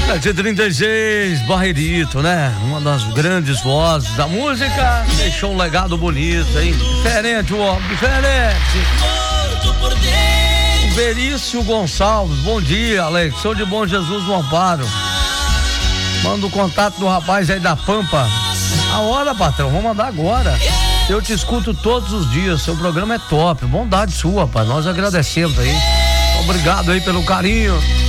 7h36, Barreirito, né? Uma das grandes vozes da música. Deixou um legado bonito, hein? Diferente, o homem, diferente. O Verício Gonçalves, bom dia, Alex. Sou de Bom Jesus no Amparo. Manda o contato do rapaz aí da Pampa. A hora, patrão, vou mandar agora. Eu te escuto todos os dias, seu programa é top. Bondade sua, rapaz. Nós agradecemos aí. Obrigado aí pelo carinho.